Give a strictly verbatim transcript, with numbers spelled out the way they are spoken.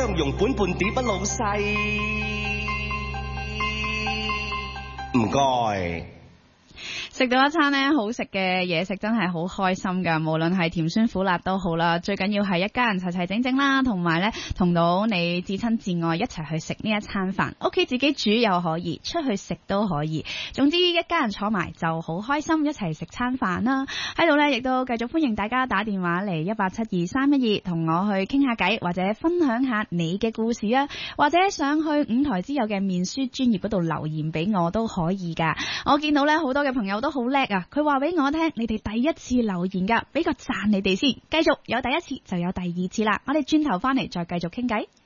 相容本半點啊，老細。唔該。 食到一餐呢好食嘅嘢食真係好開心噶，無論係甜酸苦辣都好啦，最緊要係一家人齊齊整整啦，同埋呢同到你至親至愛一齊去食呢一餐飯，屋企自己煮又可以，出去食都可以，總之一家人坐埋就好開心，一齊食餐飯啦。喺度呢亦都繼續歡迎大家打電話嚟一八七二三一二同我去傾下偈，或者分享下你嘅故事啊，或者上去五台之友嘅面書專頁嗰度留言俾我都可以噶。我見到呢好多嘅朋友都好叻啊！佢話俾我聽，你哋第一次留言噶，俾個讚你哋先。繼續有第一次就有第二次啦，我哋轉頭翻嚟再繼續傾偈。